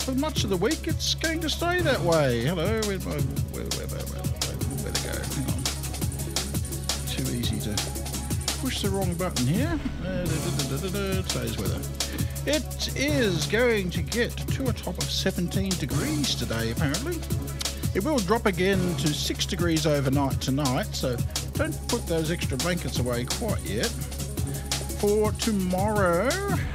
for much of the week, it's going to stay that way. Hello, where'd to go? Hang on. Too easy to push the wrong button here. Today's weather. It is going to get to a top of 17 degrees today, apparently. It will drop again to 6 degrees overnight tonight, so don't put those extra blankets away quite yet. For tomorrow,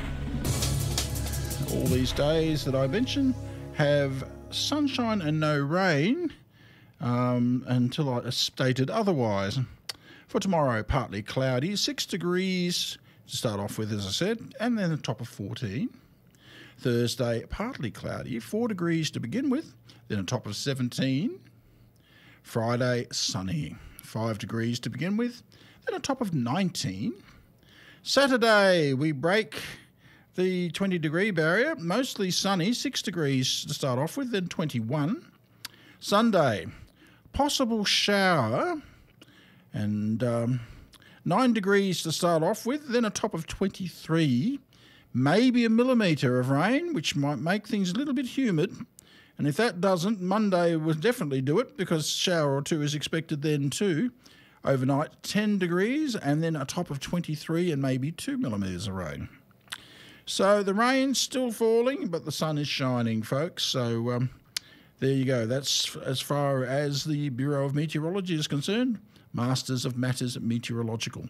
all these days that I mentioned have sunshine and no rain until I stated otherwise. For tomorrow, partly cloudy, 6 degrees to start off with, as I said, and then a top of 14. Thursday, partly cloudy, 4 degrees to begin with, then a top of 17. Friday, sunny, 5 degrees to begin with, then a top of 19. Saturday, we break the 20-degree barrier, mostly sunny, 6 degrees to start off with, then 21. Sunday, possible shower, and 9 degrees to start off with, then a top of 23. Maybe a millimetre of rain, which might make things a little bit humid. And if that doesn't, Monday will definitely do it, because shower or two is expected then too. Overnight, 10 degrees, and then a top of 23 and maybe 2 millimetres of rain. So the rain's still falling, but the sun is shining, folks. So there you go. That's as far as the Bureau of Meteorology is concerned. Masters of Matters Meteorological.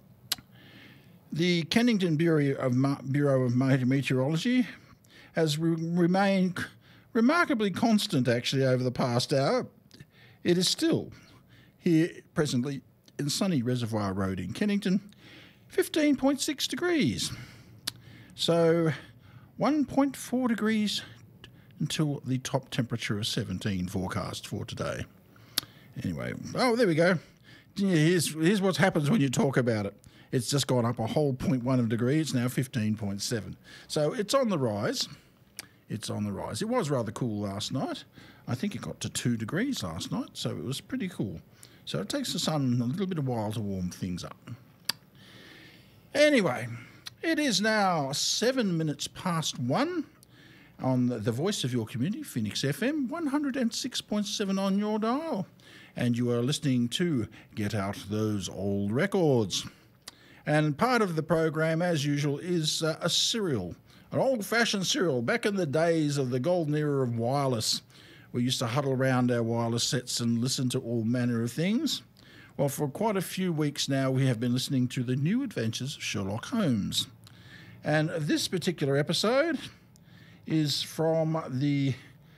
The Kennington Bureau of Meteorology has remained remarkably constant, actually, over the past hour. It is still here presently in sunny Reservoir Road in Kennington, 15.6 degrees. So 1.4 degrees until the top temperature of 17 forecast for today. Anyway, oh, there we go. Here's what happens when you talk about it. It's just gone up a whole 0.1 of a degree. It's now 15.7. So it's on the rise. It's on the rise. It was rather cool last night. I think it got to 2 degrees last night, so it was pretty cool. So it takes the sun a little bit of while to warm things up. Anyway, it is now 7 minutes past 1 on the voice of your community, Phoenix FM, 106.7 on your dial. And you are listening to Get Out Those Old Records. And part of the program, as usual, is a serial, an old-fashioned serial. Back in the days of the golden era of wireless, we used to huddle around our wireless sets and listen to all manner of things. Well, for quite a few weeks now, we have been listening to the new adventures of Sherlock Holmes. And this particular episode is from the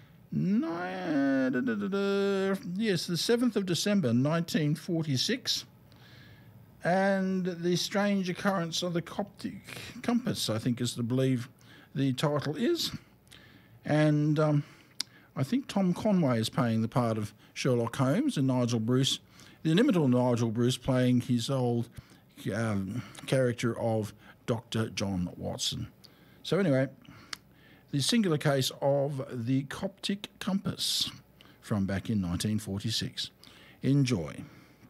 7th of December, 1946. And the strange occurrence of the Coptic compass, I think is to believe the title is. And I think Tom Conway is playing the part of Sherlock Holmes, and Nigel Bruce, the inimitable Nigel Bruce, playing his old character of Dr. John Watson. So anyway, the singular case of the Coptic compass from back in 1946. Enjoy.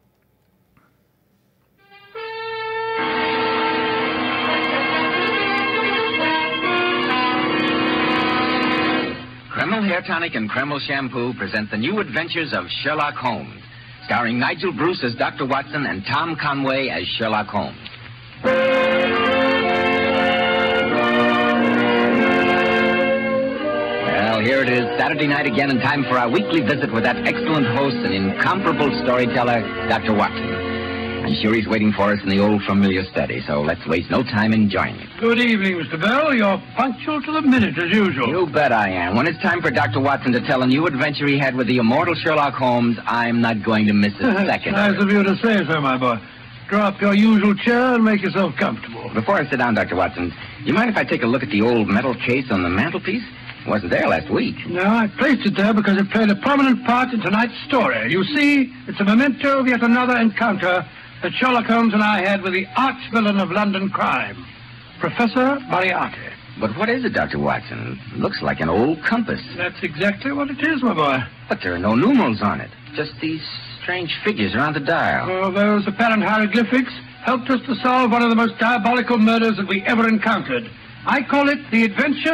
Kreml Hair Tonic and Kreml Shampoo present the new adventures of Sherlock Holmes, starring Nigel Bruce as Dr. Watson and Tom Conway as Sherlock Holmes. Well, here it is, Saturday night again, and time for our weekly visit with that excellent host and incomparable storyteller, Dr. Watson. I'm sure he's waiting for us in the old familiar study, so let's waste no time in joining him. Good evening, Mr. Bell. You're punctual to the minute, as usual. You bet I am. When it's time for Dr. Watson to tell a new adventure he had with the immortal Sherlock Holmes, I'm not going to miss a second. Nice of you to say so, my boy. Draw up your usual chair and make yourself comfortable. Before I sit down, Dr. Watson, do you mind if I take a look at the old metal case on the mantelpiece? It wasn't there last week. No, I placed it there because it played a prominent part in tonight's story. You see, it's a memento of yet another encounter that Sherlock Holmes and I had with the arch-villain of London crime, Professor Moriarty. But what is it, Dr. Watson? It looks like an old compass. That's exactly what it is, my boy. But there are no numerals on it. Just these strange figures around the dial. Oh, those apparent hieroglyphics helped us to solve one of the most diabolical murders that we ever encountered. I call it the adventure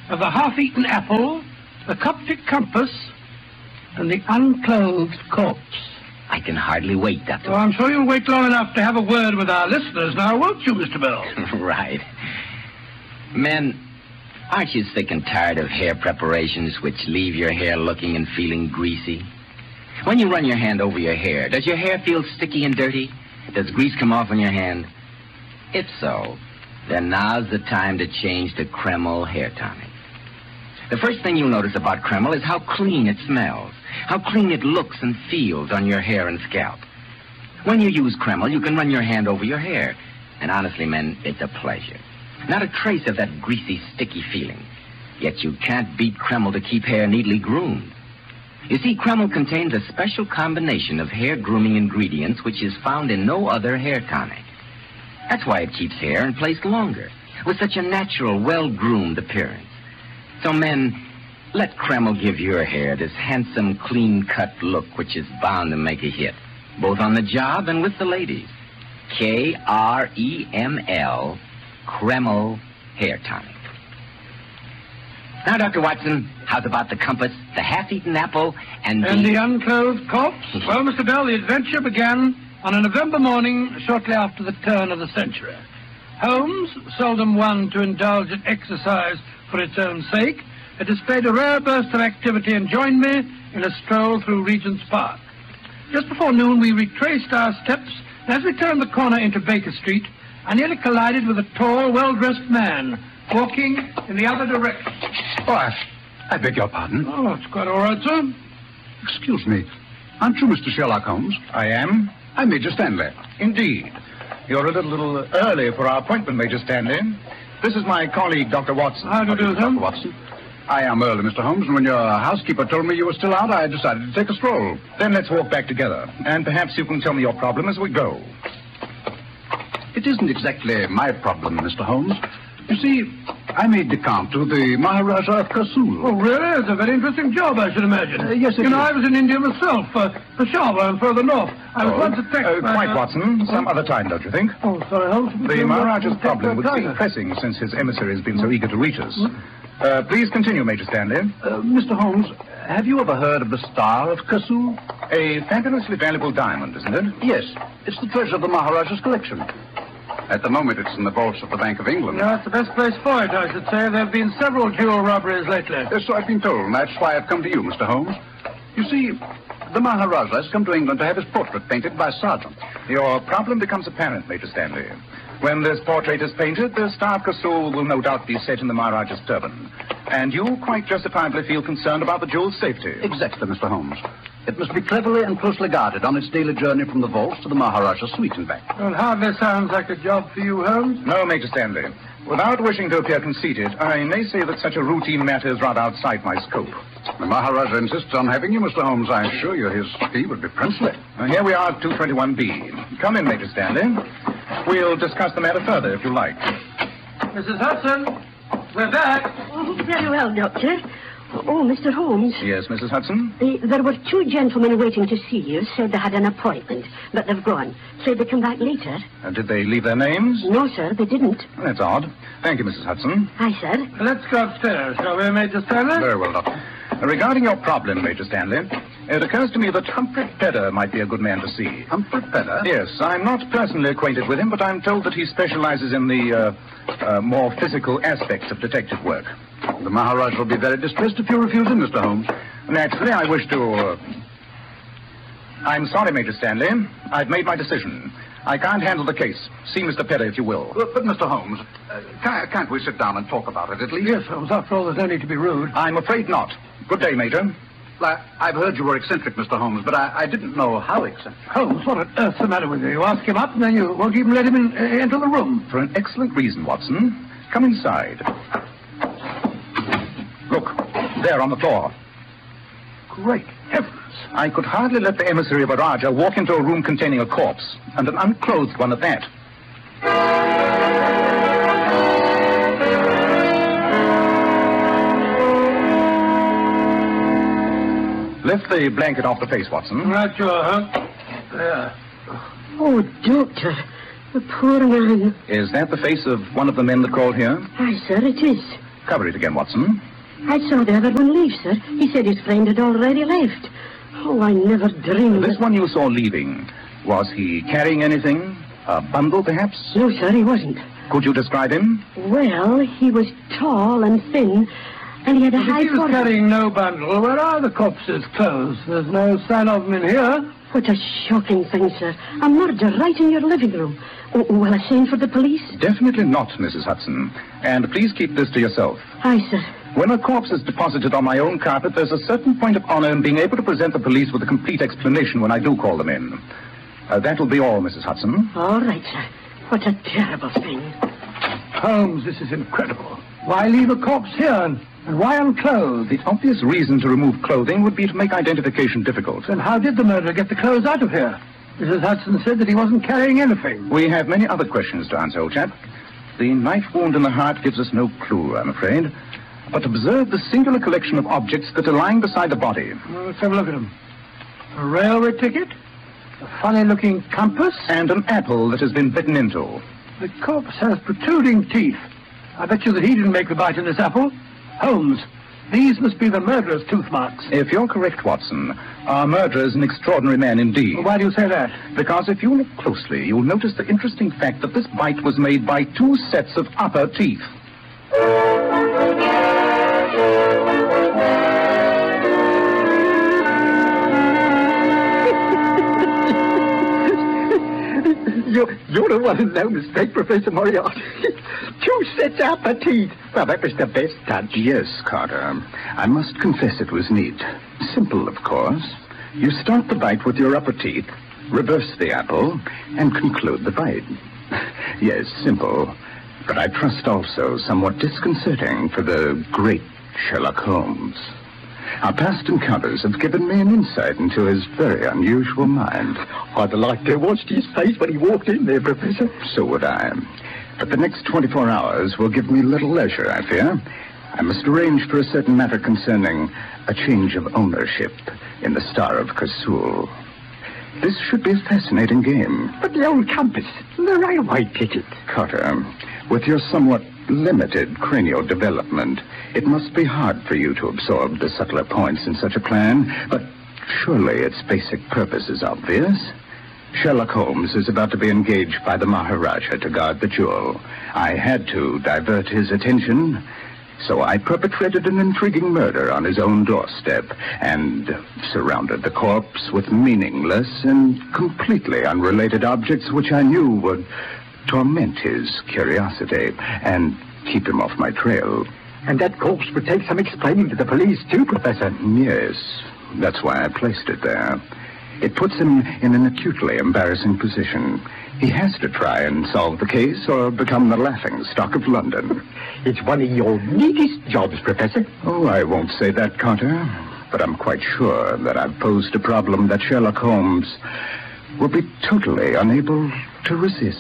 of the half-eaten apple, the Coptic compass, and the unclothed corpse. I can hardly wait, Dr. Oh, I'm sure you'll wait long enough to have a word with our listeners now, won't you, Mr. Bell? Right. Men, aren't you sick and tired of hair preparations which leave your hair looking and feeling greasy? When you run your hand over your hair, does your hair feel sticky and dirty? Does grease come off on your hand? If so, then now's the time to change to Kreml hair tonic. The first thing you'll notice about Kreml is how clean it smells, how clean it looks and feels on your hair and scalp. When you use Kreml, you can run your hand over your hair. And honestly, men, it's a pleasure. Not a trace of that greasy, sticky feeling. Yet you can't beat Kreml to keep hair neatly groomed. You see, Kreml contains a special combination of hair grooming ingredients which is found in no other hair tonic. That's why it keeps hair in place longer, with such a natural, well-groomed appearance. So, men, let Kreml give your hair this handsome, clean-cut look which is bound to make a hit, both on the job and with the ladies. Kreml, Kreml Hair Tonic. Now, Dr. Watson, how's about the compass, the half-eaten apple, and the unclothed corpse? Well, Mr. Bell, the adventure began on a November morning shortly after the turn of the century. Holmes, seldom one to indulge in exercise for its own sake, had displayed a rare burst of activity and joined me in a stroll through Regent's Park. Just before noon, we retraced our steps, and as we turned the corner into Baker Street, I nearly collided with a tall, well-dressed man walking in the other direction. Oh, I beg your pardon. Oh, it's quite all right, sir. Excuse me. Aren't you Mr. Sherlock Holmes? I am. I'm Major Stanley. Indeed. You're a little early for our appointment, Major Stanley. This is my colleague, Dr. Watson. How do you do, sir? Dr. Watson. I am early, Mr. Holmes, and when your housekeeper told me you were still out, I decided to take a stroll. Then let's walk back together, and perhaps you can tell me your problem as we go. It isn't exactly my problem, Mr. Holmes. You see, I made the count to the Maharaja of Kasul. Oh, really? It's a very interesting job, I should imagine. Yes, it You know, is. I was in India myself, Peshawar and further north. I was once attacked by... Quite, Watson. Some other time, don't you think? Oh, sorry, Holmes. The Maharaja's problem would seem pressing since his emissary has been so eager to reach us. Please continue, Major Stanley. Mr. Holmes, have you ever heard of the Star of Kasul? A fabulously valuable diamond, isn't it? Yes. It's the treasure of the Maharaja's collection. At the moment, it's in the vaults of the Bank of England. No, it's the best place for it, I should say. There have been several jewel robberies lately. Yes, so I've been told, and that's why I've come to you, Mr. Holmes. You see, the Maharaja has come to England to have his portrait painted by Sargent. Your problem becomes apparent, Major Stanley. When this portrait is painted, the Star of Kasul will no doubt be set in the Maharaja's turban. And you quite justifiably feel concerned about the jewel's safety. Exactly, Mr. Holmes. It must be cleverly and closely guarded on its daily journey from the vaults to the Maharaja's suite and back. Well, hardly sounds like a job for you, Holmes. No, Major Stanley. Without wishing to appear conceited, I may say that such a routine matter is rather outside my scope. The Maharaja insists on having you, Mr. Holmes. I assure you his fee would be princely. Here we are at 221B. Come in, Major Stanley. We'll discuss the matter further, if you like. Mrs. Hudson, we're back. Oh, very well, Doctor. Oh, Mr. Holmes. Yes, Mrs. Hudson? There were two gentlemen waiting to see you. Said they had an appointment, but they've gone. Said they'd come back later. Did they leave their names? No, sir, they didn't. That's odd. Thank you, Mrs. Hudson. Aye, sir. Let's go upstairs, shall we, Major Stanley? Very well, Doctor. Regarding your problem, Major Stanley, it occurs to me that Humphrey Pedder might be a good man to see. Humphrey Pedder? Yes, I'm not personally acquainted with him, but I'm told that he specializes in the more physical aspects of detective work. The Maharaja will be very distressed if you refuse him, Mr. Holmes. Naturally, I wish to... I'm sorry, Major Stanley. I've made my decision. I can't handle the case. See Mr. Pedder, if you will. But Mr. Holmes, can't we sit down and talk about it, at least? Yes, Holmes. After all, there's no need to be rude. I'm afraid not. Good day, Major. I've heard you were eccentric, Mr. Holmes, but I didn't know how eccentric. Holmes, what on earth's the matter with you? You ask him up, and then you won't even let him into the room. For an excellent reason, Watson. Come inside. Look, there on the floor. Great heavens. I could hardly let the emissary of a Raja walk into a room containing a corpse, and an unclothed one at that. Lift the blanket off the face, Watson. Right, you are, huh? There. Oh, Doctor, the poor man. Is that the face of one of the men that called here? Aye, sir, it is. Cover it again, Watson. I saw the other one leave, sir. He said his friend had already left. Oh, I never dreamed... This one you saw leaving, was he carrying anything? A bundle, perhaps? No, sir, he wasn't. Could you describe him? Well, he was tall and thin, and he had a If high he was forehead. carrying no bundle, where are the corpse's clothes? There's no sign of them in here. What a shocking thing, sir. A murder right in your living room. Oh, well, a scene for the police? Definitely not, Mrs. Hudson. And please keep this to yourself. Aye, sir. When a corpse is deposited on my own carpet, there's a certain point of honor in being able to present the police with a complete explanation when I do call them in. That'll be all, Mrs. Hudson. All right, sir. What a terrible thing. Holmes, this is incredible. Why leave a corpse here, and why unclothed? The obvious reason to remove clothing would be to make identification difficult. Then how did the murderer get the clothes out of here? Mrs. Hudson said that he wasn't carrying anything. We have many other questions to answer, old chap. The knife wound in the heart gives us no clue, I'm afraid. But observe the singular collection of objects that are lying beside the body. Well, let's have a look at them. A railway ticket, a funny-looking compass. And an apple that has been bitten into. The corpse has protruding teeth. I bet you that he didn't make the bite in this apple. Holmes, these must be the murderer's tooth marks. If you're correct, Watson, our murderer is an extraordinary man indeed. Well, why do you say that? Because if you look closely, you'll notice the interesting fact that this bite was made by two sets of upper teeth. You're the one who made a mistake, Professor Moriarty. Two sets of upper teeth. Well, that was the best touch. Yes, Carter. I must confess it was neat. Simple, of course. You start the bite with your upper teeth, reverse the apple, and conclude the bite. Yes, simple. But I trust also somewhat disconcerting for the great Sherlock Holmes. Our past encounters have given me an insight into his very unusual mind. I'd like to have watched his face when he walked in there, Professor. So would I. But the next 24 hours will give me little leisure, I fear. I must arrange for a certain matter concerning a change of ownership in the Star of Kasul. This should be a fascinating game. But the old compass, the railway ticket. Carter, with your somewhat limited cranial development, it must be hard for you to absorb the subtler points in such a plan, but surely its basic purpose is obvious. Sherlock Holmes is about to be engaged by the Maharaja to guard the jewel. I had to divert his attention, so I perpetrated an intriguing murder on his own doorstep and surrounded the corpse with meaningless and completely unrelated objects which I knew would torment his curiosity and keep him off my trail. And that corpse would take some explaining to the police, too, Professor. Yes, that's why I placed it there. It puts him in an acutely embarrassing position. He has to try and solve the case or become the laughingstock of London. It's one of your neatest jobs, Professor. Oh, I won't say that, Carter. But I'm quite sure that I've posed a problem that Sherlock Holmes will be totally unable to resist.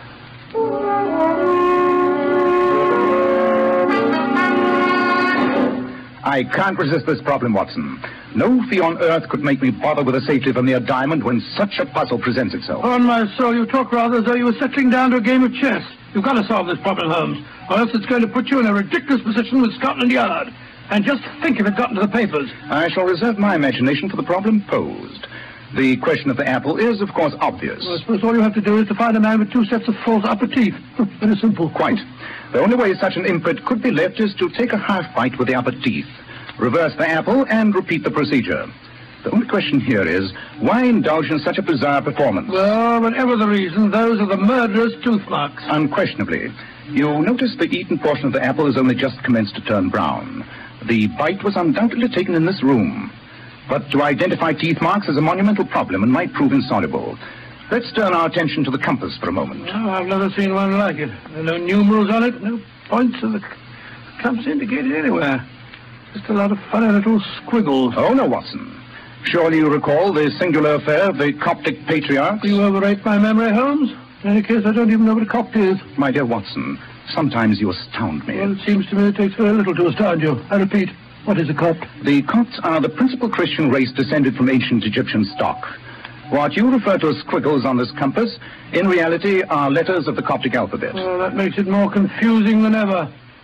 I can't resist this problem, Watson. No fee on earth could make me bother with the safety of a mere diamond when such a puzzle presents itself. On my soul, you talk rather as though you were settling down to a game of chess. You've got to solve this problem, Holmes, or else it's going to put you in a ridiculous position with Scotland Yard. And just think if it got into the papers. I shall reserve my imagination for the problem posed. The question of the apple is, of course, obvious. Well, I suppose all you have to do is to find a man with two sets of false upper teeth. Very simple. Quite. The only way such an imprint could be left is to take a half bite with the upper teeth, reverse the apple, and repeat the procedure. The only question here is, why indulge in such a bizarre performance? Well, whatever the reason, those are the murderer's tooth marks. Unquestionably. You'll notice the eaten portion of the apple has only just commenced to turn brown. The bite was undoubtedly taken in this room. But to identify teeth marks is a monumental problem and might prove insoluble. Let's turn our attention to the compass for a moment. Oh, I've never seen one like it. There are no numerals on it, no points of the compass indicated anywhere. Just a lot of funny little squiggles. Oh, no, Watson. Surely you recall the singular affair of the Coptic patriarchs? You overrate my memory, Holmes. In any case, I don't even know what a Copt is. My dear Watson, sometimes you astound me. Well, it seems to me it takes very little to astound you. I repeat, what is a Copt? The Copts are the principal Christian race descended from ancient Egyptian stock. What you refer to as squiggles on this compass, in reality, are letters of the Coptic alphabet. Oh, that makes it more confusing than ever.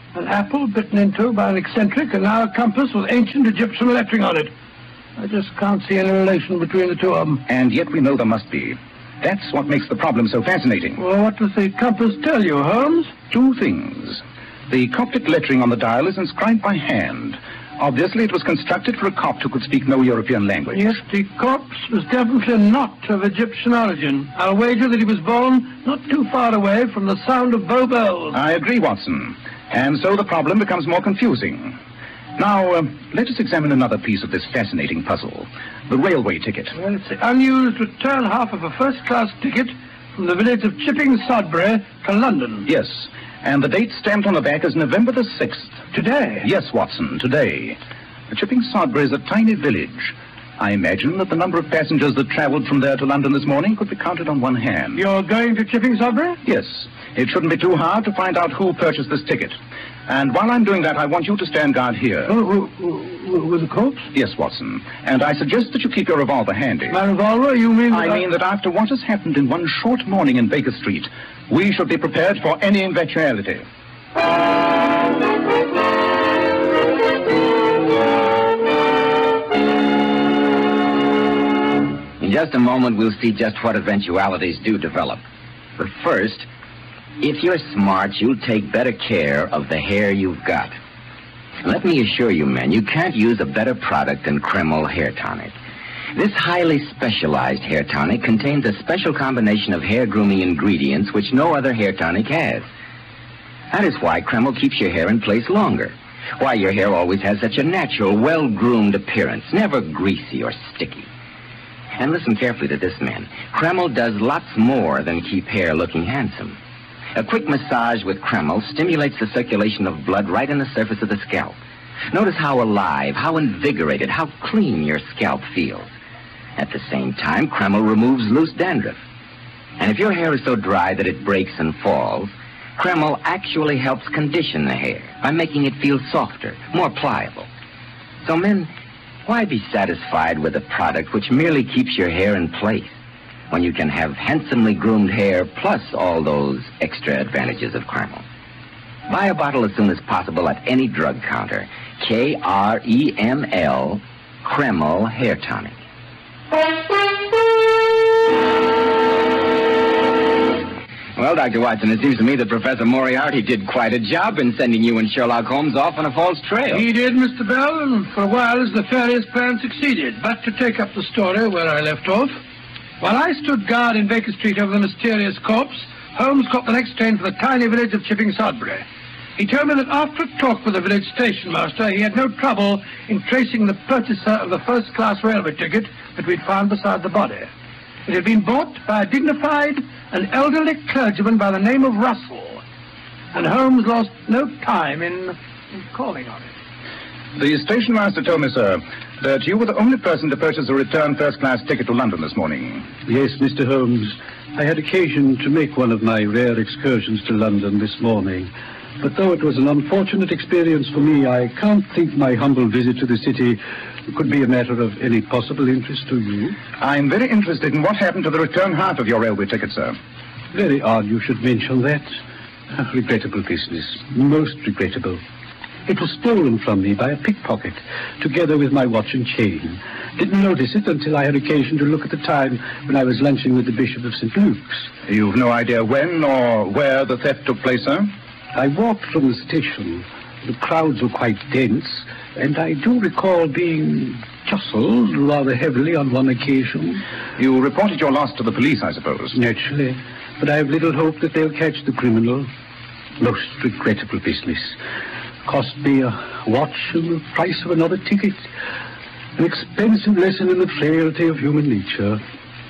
An apple bitten into by an eccentric, and now a compass with ancient Egyptian lettering on it. I just can't see any relation between the two of them. And yet we know there must be. That's what makes the problem so fascinating. Well, what does the compass tell you, Holmes? Two things. The Coptic lettering on the dial is inscribed by hand. Obviously, it was constructed for a Copt who could speak no European language. Yes, the corpse was definitely not of Egyptian origin. I'll wager that he was born not too far away from the sound of Bow Bells. I agree, Watson. And so the problem becomes more confusing. Now, let us examine another piece of this fascinating puzzle. The railway ticket. Well, it's the unused return half of a first-class ticket from the village of Chipping Sodbury to London. Yes, and the date stamped on the back is November the 6th. Today? Yes, Watson, today. Chipping Sodbury is a tiny village. I imagine that the number of passengers that traveled from there to London this morning could be counted on one hand. You're going to Chipping Sodbury? Yes. It shouldn't be too hard to find out who purchased this ticket. And while I'm doing that, I want you to stand guard here. With the corpse? Yes, Watson. And I suggest that you keep your revolver handy. My revolver? You mean... I mean that after what has happened in one short morning in Baker Street, we should be prepared for any eventuality. In just a moment, we'll see just what eventualities do develop. But first, if you're smart, you'll take better care of the hair you've got. Let me assure you, men, you can't use a better product than Kreml Hair Tonic. This highly specialized hair tonic contains a special combination of hair grooming ingredients which no other hair tonic has. That is why Kreml keeps your hair in place longer. Why your hair always has such a natural, well-groomed appearance, never greasy or sticky. And listen carefully to this, men. Kreml does lots more than keep hair looking handsome. A quick massage with Kreml stimulates the circulation of blood right in the surface of the scalp. Notice how alive, how invigorated, how clean your scalp feels. At the same time, Kreml removes loose dandruff. And if your hair is so dry that it breaks and falls, Kreml actually helps condition the hair by making it feel softer, more pliable. So, men, why be satisfied with a product which merely keeps your hair in place when you can have handsomely groomed hair plus all those extra advantages of Kreml? Buy a bottle as soon as possible at any drug counter. Kreml, Kreml Hair Tonic. Well, Dr. Watson, it seems to me that Professor Moriarty did quite a job in sending you and Sherlock Holmes off on a false trail. He did, Mr. Bell, and for a while his nefarious plan succeeded. But to take up the story where I left off, while I stood guard in Baker Street over the mysterious corpse, Holmes caught the next train for the tiny village of Chipping Sodbury. He told me that after a talk with the village station master, he had no trouble in tracing the purchaser of the first-class railway ticket that we'd found beside the body. It had been bought by a dignified and elderly clergyman by the name of Russell, and Holmes lost no time in calling on it. The station master told me, sir, that you were the only person to purchase a return first-class ticket to London this morning. Yes, Mr. Holmes. I had occasion to make one of my rare excursions to London this morning. But though it was an unfortunate experience for me, I can't think my humble visit to the city could be a matter of any possible interest to you. I'm very interested in what happened to the return half of your railway ticket, sir. Very odd you should mention that. A regrettable business. Most regrettable. It was stolen from me by a pickpocket, together with my watch and chain. Didn't notice it until I had occasion to look at the time when I was lunching with the Bishop of St. Luke's. You've no idea when or where the theft took place, sir? I walked from the station. The crowds were quite dense, and I do recall being jostled rather heavily on one occasion. You reported your loss to the police, I suppose? Naturally, but I have little hope that they'll catch the criminal. Most regrettable business. Cost me a watch and the price of another ticket. An expensive lesson in the frailty of human nature.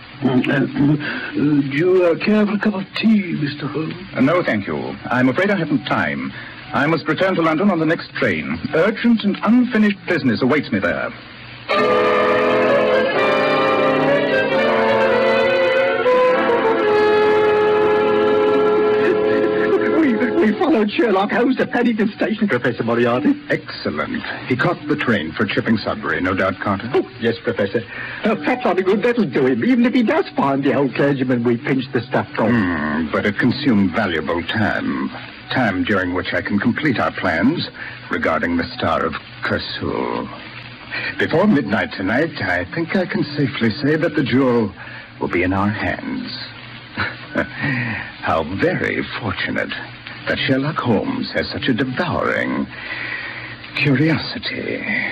Do you care for a cup of tea, Mr. Holmes? No, thank you. I'm afraid I haven't time. I must return to London on the next train. Urgent and unfinished business awaits me there. We followed Sherlock Holmes to Paddington Station, Professor Moriarty. Excellent. He caught the train for Chipping Sodbury, no doubt, Carter? Oh, yes, Professor. Perhaps on a good that'll do him, even if he does find the old clergyman we pinched the stuff from. But it consumed valuable time. time during which I can complete our plans regarding the Star of Kersul. Before midnight tonight, I think I can safely say that the jewel will be in our hands. How very fortunate that Sherlock Holmes has such a devouring curiosity.